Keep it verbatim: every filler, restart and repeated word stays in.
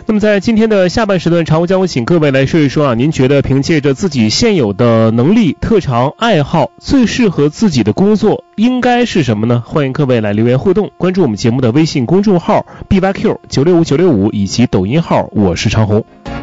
那么在今天的下半时段，常务将我请各位来说一说啊，您觉得凭借着自己现有的能力、特长、爱好，最适合自己的工作应该是什么呢？欢迎各位来留言互动，关注我们节目的微信公众号 B Y Q 九六五九六五以及抖音号我是长红。